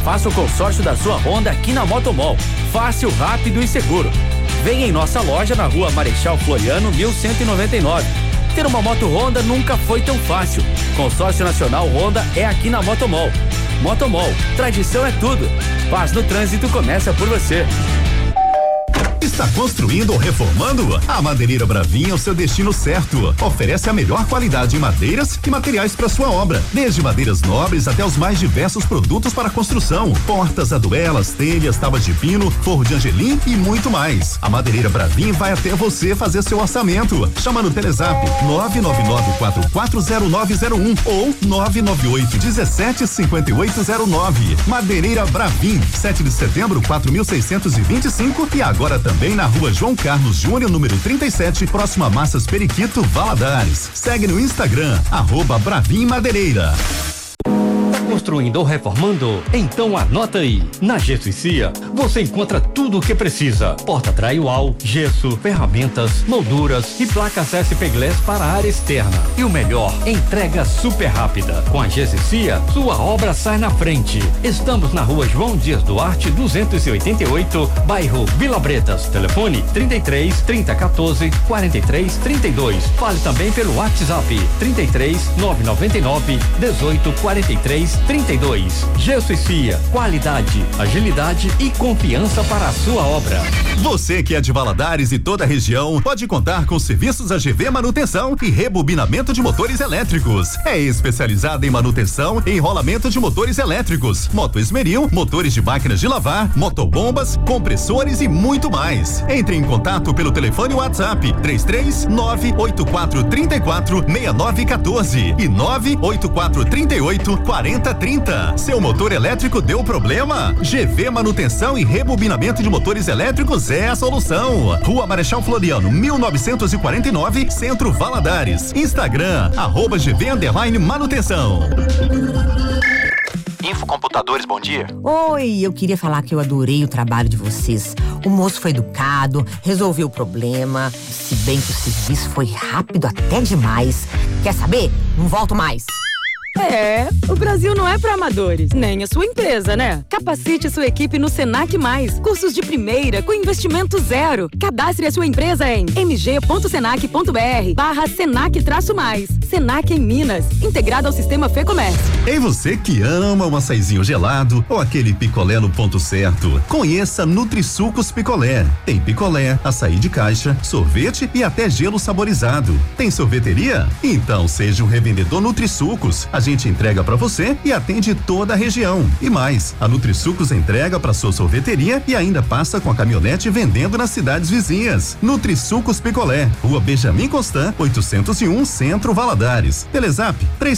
faça o consórcio da sua Honda aqui na Motomol. Fácil, rápido e seguro. Venha em nossa loja na Rua Marechal Floriano, 1199. Ter uma moto Honda nunca foi tão fácil. Consórcio Nacional Honda é aqui na Motomol. Motomol, tradição é tudo. Paz no trânsito começa por você. Está construindo ou reformando? A Madeireira Bravin é o seu destino certo. Oferece a melhor qualidade em madeiras e materiais para sua obra, desde madeiras nobres até os mais diversos produtos para construção: portas, aduelas, telhas, tábuas de pino, forro de angelim e muito mais. A Madeireira Bravin vai até você fazer seu orçamento. Chama no Telezap 999440901 ou 998175809. Madeireira Bravin, 7 de setembro, 4625 e agora também na Rua João Carlos Júnior, número 37, próximo a Massas Periquito, Valadares. Segue no Instagram, @Bravin Madeireira. Construindo ou reformando? Então anota aí. Na Gesso e Cia, você encontra tudo o que precisa: porta drywall, gesso, ferramentas, molduras e placas SP Glass para a área externa. E o melhor, entrega super rápida. Com a Gesso e Cia, sua obra sai na frente. Estamos na Rua João Dias Duarte, 288, bairro Vila Bretas. Telefone 33 3014 43 32. Fale também pelo WhatsApp 33 999 18 43 32. Gesso e Cia, qualidade, agilidade e confiança para a sua obra. Você que é de Valadares e toda a região pode contar com serviços AGV Manutenção e rebobinamento de motores elétricos. É especializada em manutenção e enrolamento de motores elétricos, moto esmeril, motores de máquinas de lavar, motobombas, compressores e muito mais. Entre em contato pelo telefone WhatsApp 33984346914 e 984384030. Seu motor elétrico deu problema? GV Manutenção e rebobinamento de motores elétricos é a solução. Rua Marechal Floriano, 1949, Centro Valadares. Instagram, @GV_manutenção. Infocomputadores, bom dia. Oi, eu queria falar que eu adorei o trabalho de vocês. O moço foi educado, resolveu o problema, se bem que o serviço foi rápido até demais. Quer saber? Não volto mais. O Brasil não é para amadores, nem a sua empresa, né? Capacite sua equipe no Senac Mais. Cursos de primeira com investimento zero. Cadastre a sua empresa em mg.senac.br/Senac-mais. Senac em Minas, integrado ao sistema Fê-Comércio. E você que ama um açaizinho gelado ou aquele picolé no ponto certo, conheça Nutrisucos Picolé. Tem picolé, açaí de caixa, sorvete e até gelo saborizado. Tem sorveteria? Então seja um revendedor Nutrisucos. A gente entrega para você e atende toda a região. E mais, a Nutrisucos entrega para sua sorveteria e ainda passa com a caminhonete vendendo nas cidades vizinhas. Nutrisucos Picolé, Rua Benjamin Constant, 801, Centro Valadares. Telezap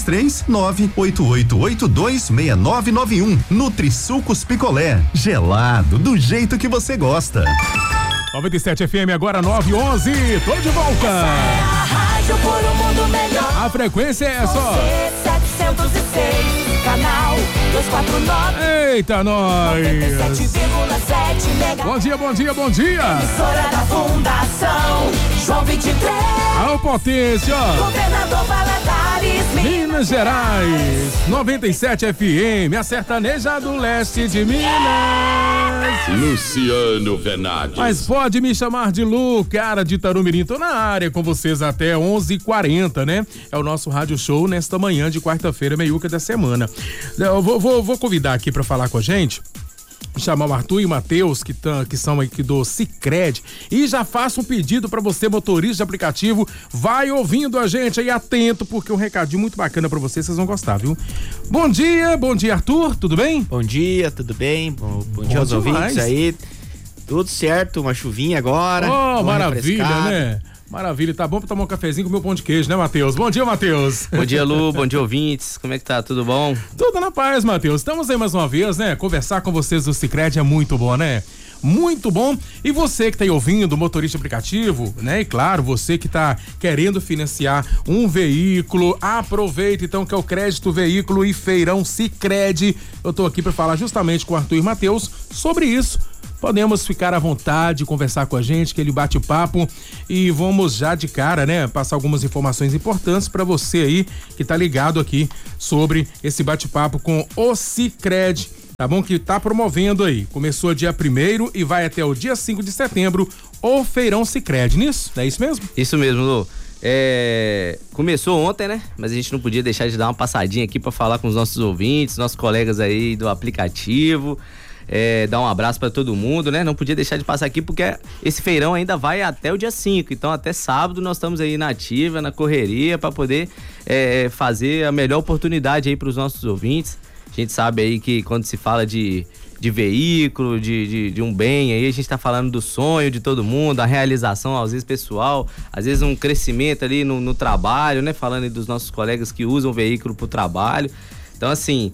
33988826991. Nutrisucos Picolé, gelado do jeito que você gosta. 97 FM agora 9:11. Tô de volta. A rádio por um mundo melhor. A frequência é essa. 706, canal 249. Eita, nós. 97,7 mega. Bom dia, bom dia, bom dia. Emissora da Fundação João 23. Ao Potência. Governador Valadares, Minas Gerais. 97 FM, a sertaneja do leste de Minas. Luciano Venade. Mas pode me chamar de Lu, cara de Tarumirim. Tô na área com vocês até 11h40, né? É o nosso rádio show nesta manhã de quarta-feira, meiuca da semana. Eu vou convidar aqui pra falar com a gente, chamar o Arthur e o Matheus, que são aqui do Sicredi, e já faço um pedido pra você, motorista de aplicativo, vai ouvindo a gente aí, atento, porque um recadinho muito bacana pra vocês vão gostar, viu? Bom dia Arthur, tudo bem? Bom dia, tudo bem? Bom dia aos ouvintes aí, tudo certo, uma chuvinha agora. Oh, maravilha, né? Maravilha, tá bom pra tomar um cafezinho com meu pão de queijo, né, Matheus? Bom dia, Matheus. Bom dia, Lu, bom dia, ouvintes. Como é que tá? Tudo bom? Tudo na paz, Matheus. Estamos aí mais uma vez, né? Conversar com vocês do Sicredi é muito bom, né? Muito bom. E você que tá aí ouvindo, motorista aplicativo, né? E claro, você que tá querendo financiar um veículo, aproveita então que é o Crédito Veículo e Feirão Sicredi. Eu tô aqui pra falar justamente com o Arthur e Matheus sobre isso. Podemos ficar à vontade, conversar com a gente, que ele bate o papo, e vamos já de cara, né, passar algumas informações importantes para você aí que tá ligado aqui sobre esse bate-papo com o Sicredi. tá bom? Que tá promovendo aí. Começou dia 1º e vai até o dia 5 de setembro, o Feirão Sicredi, nisso? É isso mesmo? Isso mesmo, Lu. Começou ontem, né? Mas a gente não podia deixar de dar uma passadinha aqui para falar com os nossos ouvintes, nossos colegas aí do aplicativo, dar um abraço para todo mundo, né? Não podia deixar de passar aqui porque esse feirão ainda vai até o dia 5, então até sábado nós estamos aí na ativa, na correria para poder fazer a melhor oportunidade aí para os nossos ouvintes. A gente sabe aí que quando se fala de veículo, de um bem, aí a gente tá falando do sonho de todo mundo, a realização, às vezes pessoal, às vezes um crescimento ali no trabalho, né? Falando aí dos nossos colegas que usam o veículo pro trabalho. Então, assim,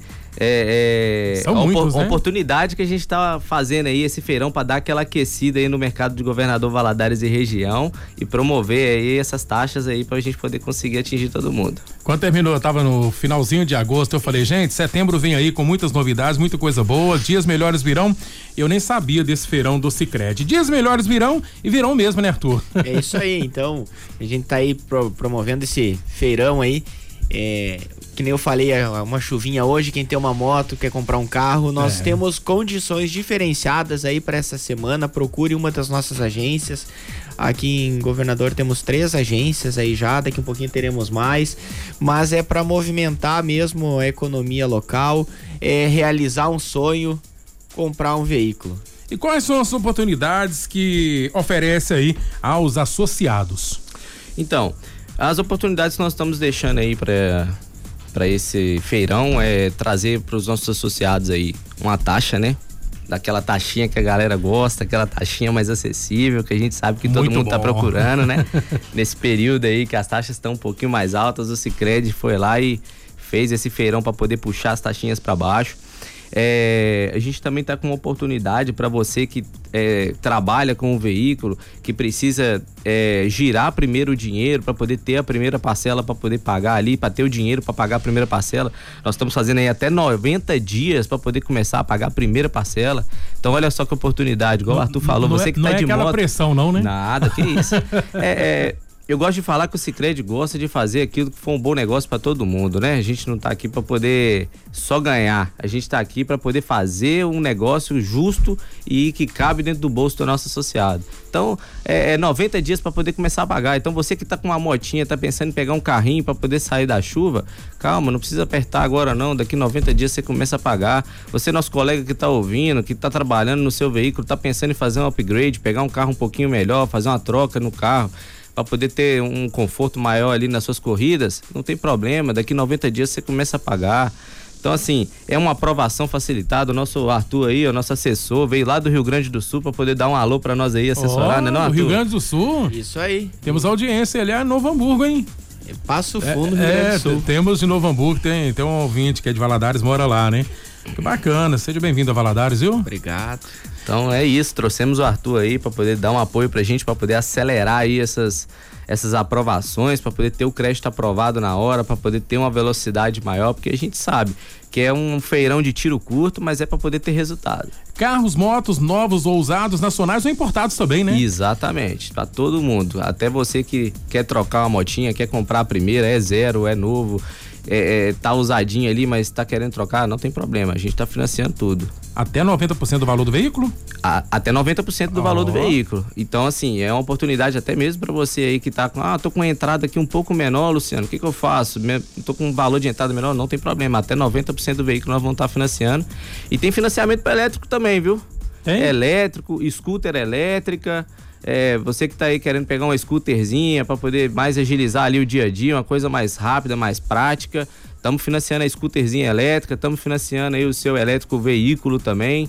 uma oportunidade que a gente tá fazendo aí esse feirão para dar aquela aquecida aí no mercado de Governador Valadares e região e promover aí essas taxas aí pra gente poder conseguir atingir todo mundo. Quando terminou, eu tava no finalzinho de agosto, eu falei, gente, setembro vem aí com muitas novidades, muita coisa boa, dias melhores virão. Eu nem sabia desse feirão do Sicredi. Dias melhores virão e virão mesmo, né, Arthur? É isso aí, então a gente tá aí promovendo esse feirão aí, que nem eu falei, uma chuvinha hoje, quem tem uma moto, quer comprar um carro, nós temos condições diferenciadas aí para essa semana. Procure uma das nossas agências. Aqui em Governador temos 3 agências aí já, daqui um pouquinho teremos mais, mas é para movimentar mesmo a economia local, realizar um sonho, comprar um veículo. E quais são as oportunidades que oferece aí aos associados? Então, as oportunidades que nós estamos deixando aí para esse feirão trazer para os nossos associados aí uma taxa, né? Daquela taxinha que a galera gosta, aquela taxinha mais acessível, que a gente sabe que todo mundo tá procurando, né? Nesse período aí que as taxas estão um pouquinho mais altas, o Sicredi foi lá e fez esse feirão para poder puxar as taxinhas para baixo. A gente também tá com uma oportunidade para você que trabalha com o veículo, que precisa girar primeiro o dinheiro para poder ter a primeira parcela, para poder pagar ali, para ter o dinheiro para pagar a primeira parcela. Nós estamos fazendo aí até 90 dias para poder começar a pagar a primeira parcela. Então olha só que oportunidade, igual o Arthur falou, você que tá de moto. Não é aquela pressão não, né? Nada, que isso. Eu gosto de falar que o Sicredi gosta de fazer aquilo que for um bom negócio para todo mundo, né? A gente não tá aqui para poder só ganhar, a gente tá aqui para poder fazer um negócio justo e que cabe dentro do bolso do nosso associado. Então, 90 dias para poder começar a pagar. Então, você que tá com uma motinha, tá pensando em pegar um carrinho para poder sair da chuva, calma, não precisa apertar agora não, daqui 90 dias você começa a pagar. Você, nosso colega que tá ouvindo, que tá trabalhando no seu veículo, tá pensando em fazer um upgrade, pegar um carro um pouquinho melhor, fazer uma troca no carro, para poder ter um conforto maior ali nas suas corridas, não tem problema, daqui 90 dias você começa a pagar. Então, assim, é uma aprovação facilitada. O nosso Arthur aí, o nosso assessor, veio lá do Rio Grande do Sul para poder dar um alô para nós aí, assessorar, né, não, Arthur? Rio Grande do Sul? Isso aí. Temos audiência ali em Novo Hamburgo, hein? Passo Fundo, Rio Grande do Sul. Temos de Novo Hamburgo, tem um ouvinte que é de Valadares, mora lá, né? Que bacana, seja bem-vindo a Valadares, viu? Obrigado. Então é isso, trouxemos o Arthur aí para poder dar um apoio pra gente, para poder acelerar aí essas aprovações, para poder ter o crédito aprovado na hora, para poder ter uma velocidade maior, porque a gente sabe que é um feirão de tiro curto, mas é para poder ter resultado. Carros, motos novos ou usados, nacionais ou importados também, né? Exatamente, para todo mundo, até você que quer trocar uma motinha, quer comprar a primeira, é zero, é novo, tá usadinho ali, mas tá querendo trocar, não tem problema, a gente tá financiando tudo. Até 90% do valor do veículo? Até 90% do valor do veículo. Então, assim, é uma oportunidade até mesmo para você aí que tá com, tô com uma entrada aqui um pouco menor, Luciano, o que eu faço? Tô com um valor de entrada menor, não tem problema, até 90% do veículo nós vamos estar financiando. E tem financiamento para elétrico também, viu? Tem? Elétrico, scooter elétrica, você que tá aí querendo pegar uma scooterzinha para poder mais agilizar ali o dia a dia, uma coisa mais rápida, mais prática. Estamos financiando a scooterzinha elétrica, estamos financiando aí o seu elétrico veículo também.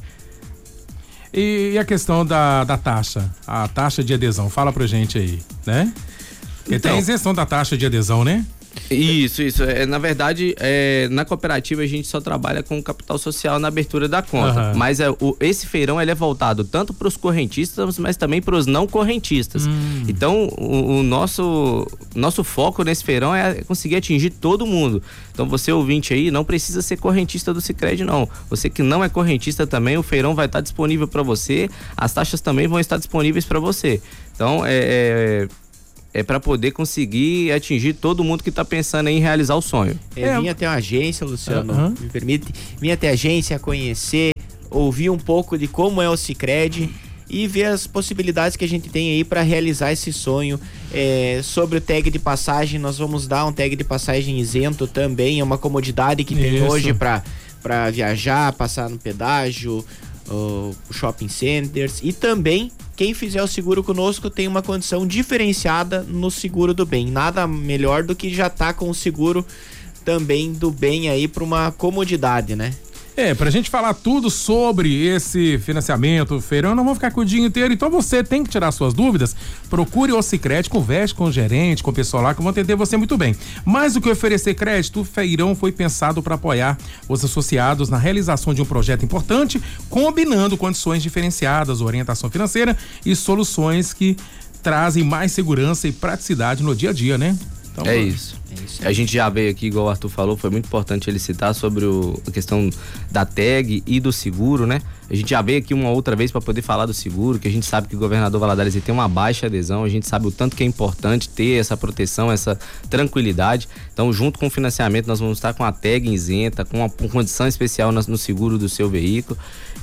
E a questão da taxa, a taxa de adesão, fala pra gente aí, né? Porque tem a isenção da taxa de adesão, né? Isso. Na verdade, na cooperativa a gente só trabalha com capital social na abertura da conta. Uhum. Mas esse feirão ele é voltado tanto para os correntistas, mas também para os não correntistas. Então, o nosso foco nesse feirão é conseguir atingir todo mundo. Então, você ouvinte aí, não precisa ser correntista do Sicredi, não. Você que não é correntista também, o feirão vai estar disponível para você. As taxas também vão estar disponíveis para você. Então, para poder conseguir atingir todo mundo que está pensando em realizar o sonho. Vim até a agência, Luciano, me permite, vim até a agência conhecer, ouvir um pouco de como é o Sicredi e ver as possibilidades que a gente tem aí para realizar esse sonho. Sobre o tag de passagem, nós vamos dar um tag de passagem isento também, é uma comodidade que tem hoje para viajar, passar no pedágio, shopping centers, e também quem fizer o seguro conosco tem uma condição diferenciada no seguro do bem. Nada melhor do que já tá com o seguro também do bem aí para uma comodidade, né? Pra gente falar tudo sobre esse financiamento, feirão, não vamos ficar com o dia inteiro, então você tem que tirar suas dúvidas, procure o Sicredi, converse com o gerente, com o pessoal lá que vão atender você muito bem. Mais do que oferecer crédito, o feirão foi pensado para apoiar os associados na realização de um projeto importante, combinando condições diferenciadas, orientação financeira e soluções que trazem mais segurança e praticidade no dia a dia, né? Então, é isso. A gente já veio aqui, igual o Arthur falou, foi muito importante ele citar sobre a questão da tag e do seguro, né? A gente já veio aqui uma outra vez para poder falar do seguro, que a gente sabe que o governador Valadares tem uma baixa adesão, a gente sabe o tanto que é importante ter essa proteção, essa tranquilidade. Então, junto com o financiamento, nós vamos estar com a tag isenta, com uma condição especial no seguro do seu veículo.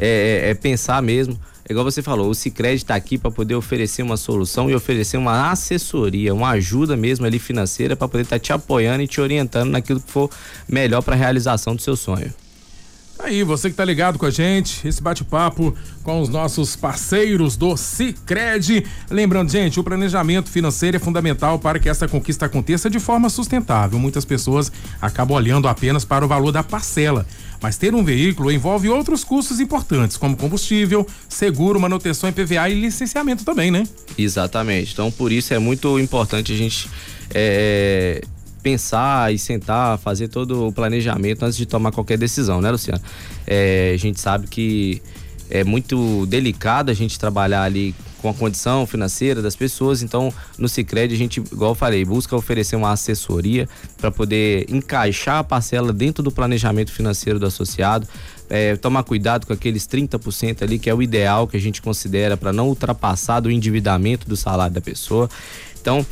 Pensar mesmo. Igual você falou, o Sicredi está aqui para poder oferecer uma solução e oferecer uma assessoria, uma ajuda mesmo ali financeira para poder estar te apoiando e te orientando naquilo que for melhor para a realização do seu sonho. Aí, você que tá ligado com a gente, esse bate-papo com os nossos parceiros do Sicredi. Lembrando, gente, o planejamento financeiro é fundamental para que essa conquista aconteça de forma sustentável. Muitas pessoas acabam olhando apenas para o valor da parcela, mas ter um veículo envolve outros custos importantes, como combustível, seguro, manutenção, IPVA e licenciamento também, né? Exatamente. Então, por isso é muito importante a gente pensar e sentar, fazer todo o planejamento antes de tomar qualquer decisão, né, Luciano? A gente sabe que é muito delicado a gente trabalhar ali com a condição financeira das pessoas, então no Sicredi a gente, igual eu falei, busca oferecer uma assessoria para poder encaixar a parcela dentro do planejamento financeiro do associado, tomar cuidado com aqueles 30% ali que é o ideal que a gente considera para não ultrapassar do endividamento do salário da pessoa. Então,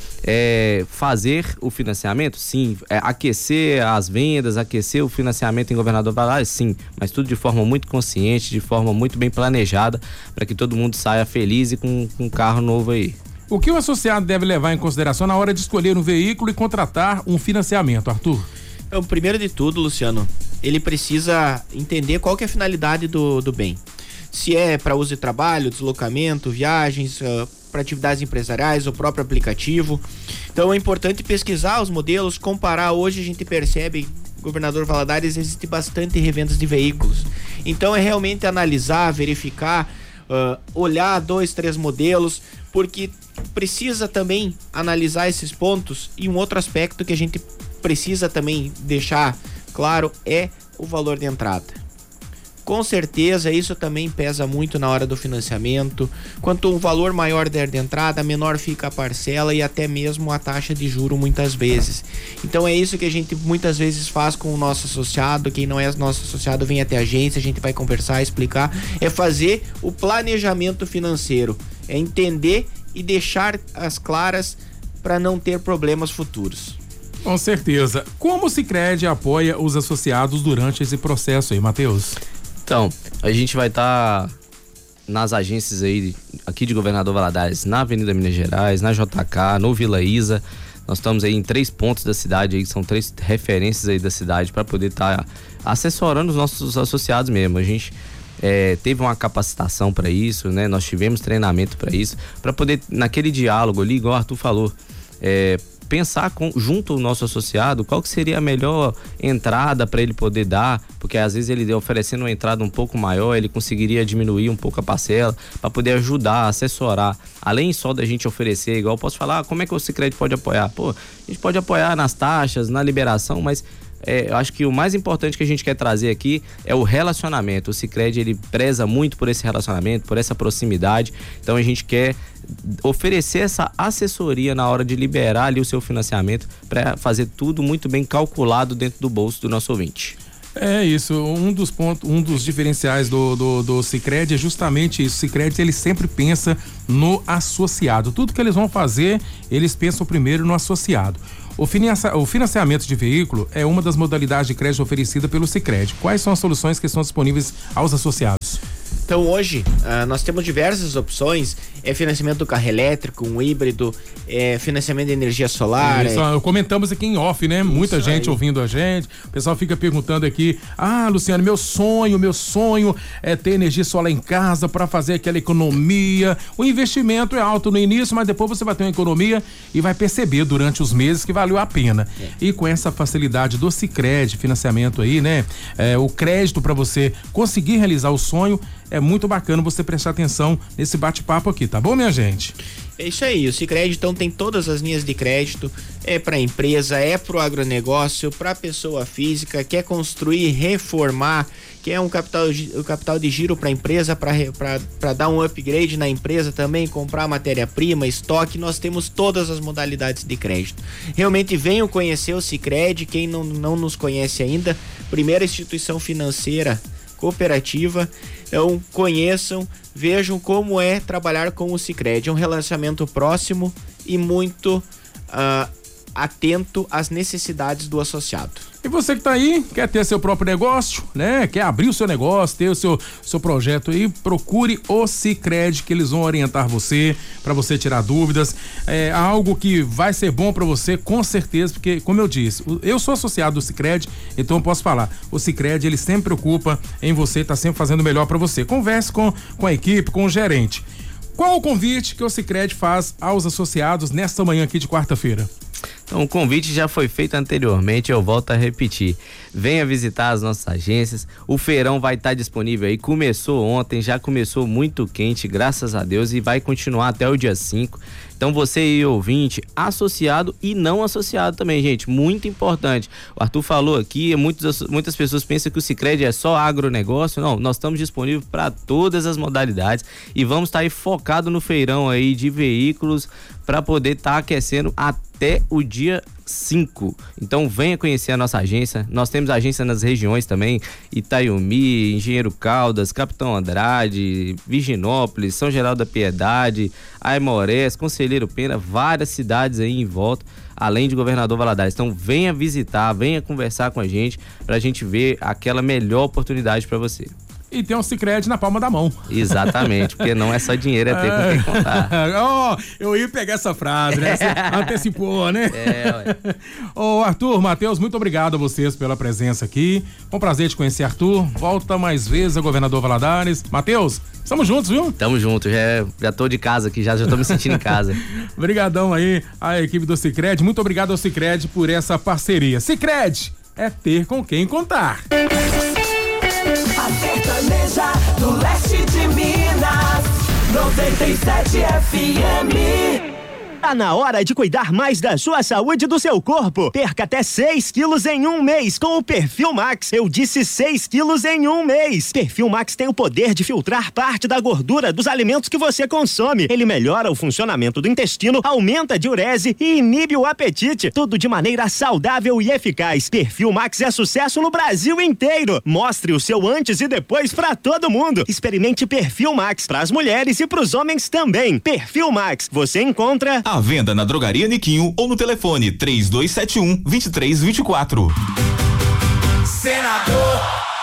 fazer o financiamento, sim, aquecer as vendas, aquecer o financiamento em Governador Valadares, sim, mas tudo de forma muito consciente, de forma muito bem planejada, para que todo mundo saia feliz e com um carro novo aí. O que o associado deve levar em consideração na hora de escolher um veículo e contratar um financiamento, Arthur? Então, primeiro de tudo, Luciano, ele precisa entender qual que é a finalidade do bem. Se é para uso de trabalho, deslocamento, viagens, para atividades empresariais, o próprio aplicativo. Então é importante pesquisar os modelos, comparar. Hoje a gente percebe, Governador Valadares, existe bastante revendas de veículos. Então é realmente analisar, verificar, olhar 2, 3 modelos, porque precisa também analisar esses pontos. E um outro aspecto que a gente precisa também deixar claro é o valor de entrada. Com certeza isso também pesa muito na hora do financiamento. Quanto o valor maior der de entrada, menor fica a parcela e até mesmo a taxa de juro muitas vezes. Então é isso que a gente muitas vezes faz com o nosso associado. Quem não é nosso associado vem até a agência, a gente vai conversar, explicar. É fazer o planejamento financeiro, é entender e deixar as claras para não ter problemas futuros. Com certeza. Como o Sicredi apoia os associados durante esse processo aí, Matheus? Então, a gente vai estar nas agências aí, aqui de Governador Valadares, na Avenida Minas Gerais, na JK, no Vila Isa. Nós estamos aí em 3 pontos da cidade, aí, que são 3 referências aí da cidade, para poder estar assessorando os nossos associados mesmo. A gente teve uma capacitação para isso, né? Nós tivemos treinamento para isso, para poder, naquele diálogo ali, igual o Arthur falou, pensar junto ao nosso associado qual que seria a melhor entrada para ele poder dar, porque às vezes ele oferecendo uma entrada um pouco maior, ele conseguiria diminuir um pouco a parcela para poder ajudar, assessorar, além só da gente oferecer, igual eu posso falar, como é que o Sicredi pode apoiar? Pô, a gente pode apoiar nas taxas, na liberação, mas eu acho que o mais importante que a gente quer trazer aqui é o relacionamento. O Sicredi, ele preza muito por esse relacionamento, por essa proximidade, então a gente quer oferecer essa assessoria na hora de liberar ali o seu financiamento para fazer tudo muito bem calculado dentro do bolso do nosso ouvinte. É isso, um dos diferenciais do Sicredi é justamente isso. O Sicredi, ele sempre pensa no associado. Tudo que eles vão fazer, eles pensam primeiro no associado. O financiamento de veículo é uma das modalidades de crédito oferecida pelo Sicredi. Quais são as soluções que estão disponíveis aos associados? Então hoje nós temos diversas opções, financiamento do carro elétrico, um híbrido, financiamento de energia solar. Isso, comentamos aqui em off, né? Muita gente ouvindo a gente, o pessoal fica perguntando aqui, Luciano, meu sonho é ter energia solar em casa para fazer aquela economia. O investimento é alto no início, mas depois você vai ter uma economia e vai perceber durante os meses que valeu a pena. E com essa facilidade do Sicredi, financiamento aí, né? O crédito para você conseguir realizar o sonho, é muito bacana você prestar atenção nesse bate-papo aqui, tá bom, minha gente? É isso aí, o Sicredi então tem todas as linhas de crédito, para empresa, pro agronegócio, para pessoa física, quer construir, reformar, quer um capital de giro para empresa, para dar um upgrade na empresa também, comprar matéria-prima, estoque. Nós temos todas as modalidades de crédito. Realmente venham conhecer o Sicredi, quem não nos conhece ainda, primeira instituição financeira cooperativa. Então conheçam, vejam como é trabalhar com o Sicredi. É um relacionamento próximo e muito atento às necessidades do associado. E você que tá aí, quer ter seu próprio negócio, né? Quer abrir o seu negócio, ter o seu projeto aí, procure o Sicredi, que eles vão orientar você, para você tirar dúvidas. É algo que vai ser bom para você, com certeza, porque, como eu disse, eu sou associado do Sicredi, então eu posso falar, o Sicredi, ele sempre preocupa em você, tá sempre fazendo o melhor para você. Converse com a equipe, com o gerente. Qual o convite que o Sicredi faz aos associados nesta manhã aqui de quarta-feira? Então, o convite já foi feito anteriormente, eu volto a repetir. Venha visitar as nossas agências, o feirão vai estar disponível aí, começou ontem, já começou muito quente, graças a Deus, e vai continuar até o dia 5. Então você aí, ouvinte, associado e não associado também, gente, muito importante. O Arthur falou aqui, muitas pessoas pensam que o Sicredi é só agronegócio. Não, nós estamos disponíveis para todas as modalidades e vamos estar aí focado no feirão aí de veículos para poder estar aquecendo até o dia 5. Então venha conhecer a nossa agência. Nós temos agência nas regiões também, Itaiumi, Engenheiro Caldas, Capitão Andrade, Virginópolis, São Geraldo da Piedade, Aimorés, Conselheiro Pena, várias cidades aí em volta, além de Governador Valadares. Então venha visitar, venha conversar com a gente pra gente ver aquela melhor oportunidade para você. E tem um Sicredi na palma da mão. Exatamente, porque não é só dinheiro, é ter com quem contar. Eu ia pegar essa frase, né? Você antecipou, né? Ué. Arthur, Matheus, muito obrigado a vocês pela presença aqui. Foi um prazer te conhecer, Arthur. Volta mais vezes a Governador Valadares. Matheus, estamos juntos, viu? Tamo junto, já tô de casa aqui, já tô me sentindo em casa. Obrigadão aí a equipe do Sicredi. Muito obrigado ao Sicredi por essa parceria. Sicredi é ter com quem contar. A sertaneja do leste de Minas, 97 FM. Tá na hora de cuidar mais da sua saúde e do seu corpo. Perca até 6 quilos em um mês com o Perfil Max. Eu disse 6 quilos em um mês. Perfil Max tem o poder de filtrar parte da gordura dos alimentos que você consome. Ele melhora o funcionamento do intestino, aumenta a diurese e inibe o apetite. Tudo de maneira saudável e eficaz. Perfil Max é sucesso no Brasil inteiro. Mostre o seu antes e depois pra todo mundo. Experimente Perfil Max pras mulheres e pros homens também. Perfil Max, você encontra à venda na Drogaria Niquinho ou no telefone 3271-2324. Senador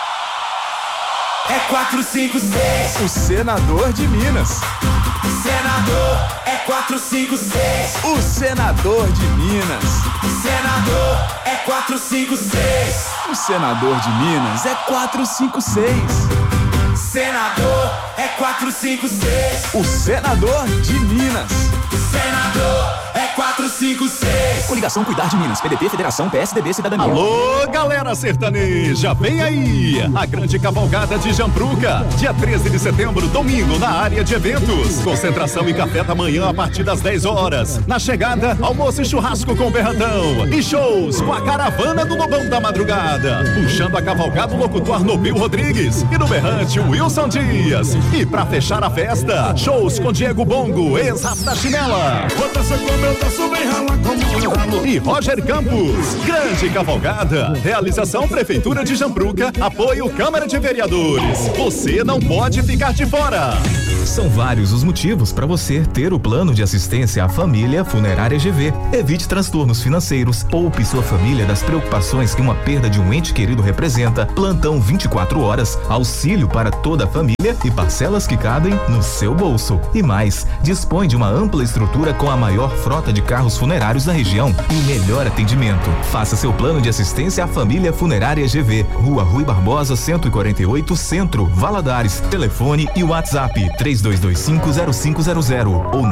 é 456. O senador de Minas. Senador é 456. O senador de Minas. Senador é 456. O senador de Minas é 456. Senador é 456. O senador de Minas. Senador é 456. Coligação Cuidar de Minas, PDT, Federação, PSDB, Cidadania. Alô, galera sertaneja, vem aí a grande cavalgada de Jampruca, dia 13 de setembro, domingo, na área de eventos. Concentração e café da manhã a partir das 10 horas. Na chegada, almoço e churrasco com Berrantão. E shows com a caravana do Lobão da Madrugada. Puxando a cavalgada o locutor Nobel Rodrigues. E no berrante, Wilson Dias. E pra fechar a festa, shows com Diego Bongo, ex-Rap da Chinela. Bota essa cobra, E Roger Campos, grande cavalgada. Realização Prefeitura de Jampruca, apoio Câmara de Vereadores. Você não pode ficar de fora. São vários os motivos para você ter o plano de assistência à família Funerária GV. Evite transtornos financeiros, poupe sua família das preocupações que uma perda de um ente querido representa. Plantão 24 horas, auxílio para toda a família e parcelas que cabem no seu bolso. E mais, dispõe de uma ampla estrutura com a maior frota de carros funerários da região e o melhor atendimento. Faça seu plano de assistência à família Funerária GV. Rua Rui Barbosa, 148, Centro, Valadares. Telefone e WhatsApp 32250500 ou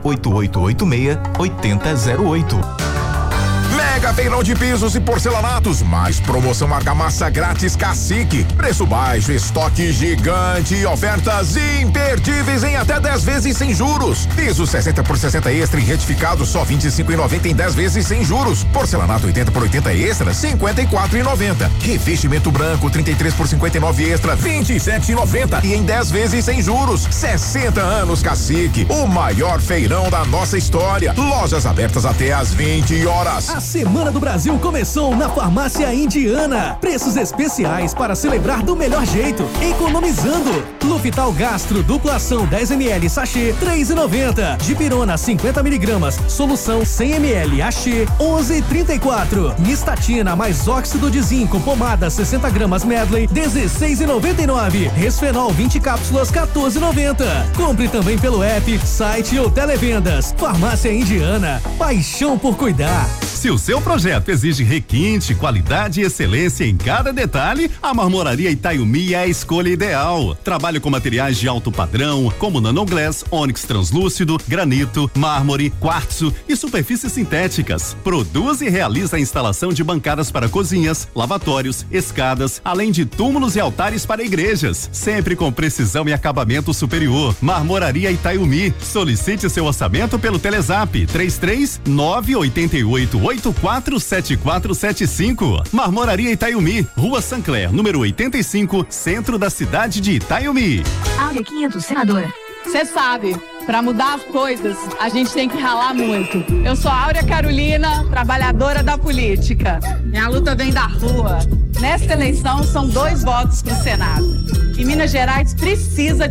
98886-8008. Mega feirão de pisos e porcelanatos, mais promoção argamassa grátis Cacique. Preço baixo, estoque gigante e ofertas imperdíveis em até 10 vezes sem juros. Piso 60 por 60 extra e retificado só R$25,90 em 10 vezes sem juros. Porcelanato 80 por 80 extra, R$54,90. Revestimento branco 33 por 59 extra, R$27,90 e em 10 vezes sem juros. 60 anos Cacique, o maior feirão da nossa história. Lojas abertas até às 20 horas. A Semana do Brasil começou na Farmácia Indiana. Preços especiais para celebrar do melhor jeito, economizando. Luftal Gastro, dupla ação 10 ml, sachê, R$3,90. Dipirona 50 miligramas, solução 100 ml, achê, R$11,34. Nistatina mais óxido de zinco, pomada 60 gramas medley, R$16,99. Resfenol 20 cápsulas, R$14,90. Compre também pelo app, site ou televendas. Farmácia Indiana, paixão por cuidar. Se o seu projeto exige requinte, qualidade e excelência em cada detalhe, a Marmoraria Itaiumi é a escolha ideal. Trabalha com materiais de alto padrão, como nanoglass, ônix translúcido, granito, mármore, quartzo e superfícies sintéticas. Produz e realiza a instalação de bancadas para cozinhas, lavatórios, escadas, além de túmulos e altares para igrejas. Sempre com precisão e acabamento superior. Marmoraria Itaiumi. Solicite seu orçamento pelo Telezap 33988847475. Marmoraria Itaiumi, Rua Sancler, número 85, centro da cidade de Itaiumi. Áurea 500, senadora. Você sabe, para mudar as coisas, a gente tem que ralar muito. Eu sou a Áurea Carolina, trabalhadora da política. Minha luta vem da rua. Nesta eleição, são 2 votos pro Senado. E Minas Gerais precisa de